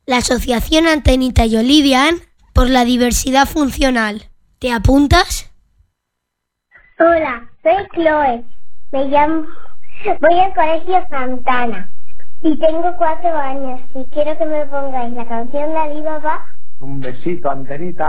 la Asociación Antenita y Olivian por la diversidad funcional. ¿Te apuntas? Hola, soy Chloe. Voy al colegio Santana y tengo 4 años y quiero que me pongáis la canción de Alibaba. Un besito, Antenita.